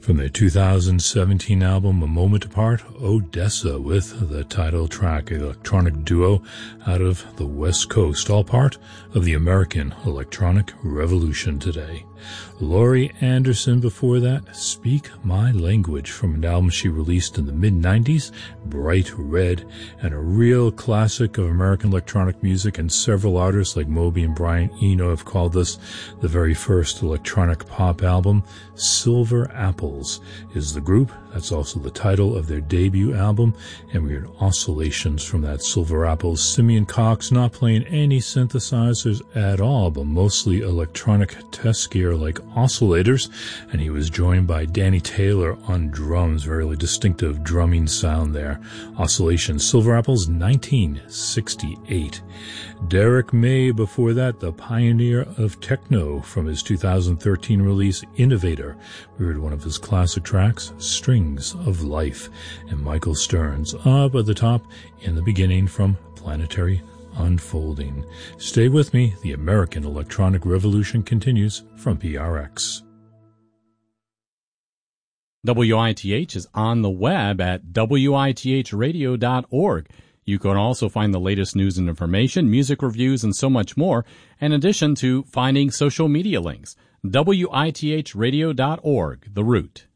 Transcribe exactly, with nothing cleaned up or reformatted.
From their two thousand seventeen album A Moment Apart, Odessa with the title track, an electronic duo out of the West Coast, all part of the American electronic revolution today. Laurie Anderson before that, Speak My Language, from an album she released in the mid nineties, Bright Red, and a real classic of American electronic music, and several artists like Moby and Brian Eno have called this the very first electronic pop album. Silver Apples is the group. That's also the title of their debut album, and we heard Oscillations from that Silver Apples. Simeon Cox not playing any synthesizers at all, but mostly electronic test gear like oscillators, and he was joined by Danny Taylor on drums. Very distinctive drumming sound there. Oscillations, Silver Apples, nineteen sixty-eight. Derek May before that, the pioneer of techno, from his two thousand thirteen release Innovator. We heard one of his classic tracks, Strings of Life, and Michael Stearns up at the top in the beginning from Planetary Unfolding. Stay with me. The American Electronic Revolution continues from P R X. W I T H is on the web at W I T H radio dot org. You can also find the latest news and information, music reviews, and so much more, in addition to finding social media links. W I T H radio dot org, the root.